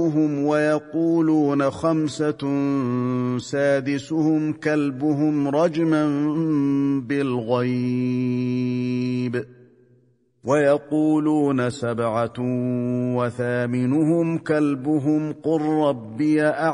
ويقولون 5 سادسهم كلبهم رجما بالغيب ويقولون 7 وثامنهم كلبهم قل ربي أعلم